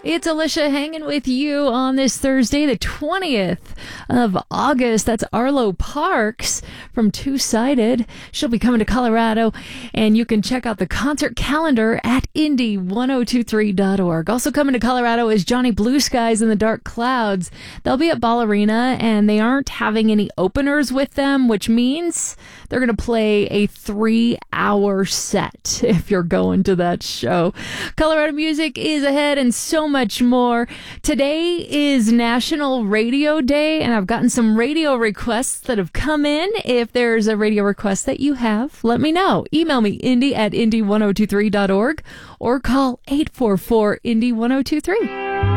It's Alicia hanging with you on this Thursday, the 20th of August. That's Arlo Parks from Two-Sided. She'll be coming to Colorado, and you can check out the concert calendar at indy1023.org. Also coming to Colorado is Johnny Blue Skies and the Dark Clouds. They'll be at Ball Arena, and they aren't having any openers with them, which means they're going to play a 3-hour set if you're going to that show. Colorado music is ahead and so much more. Today is National Radio Day, and I've gotten some radio requests that have come in. If there's a radio request that you have, let me know. Email me, indy@indy1023.org, or call 844-INDY-1023.